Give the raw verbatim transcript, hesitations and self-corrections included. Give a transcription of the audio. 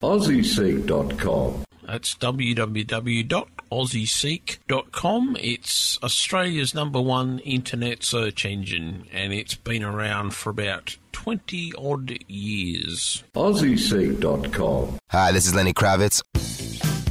Aussie Seek dot com. That's w w w dot aussie seek dot com. It's Australia's number one internet search engine, and it's been around for about twenty odd years. Aussie Seek dot com. Hi, this is Lenny Kravitz.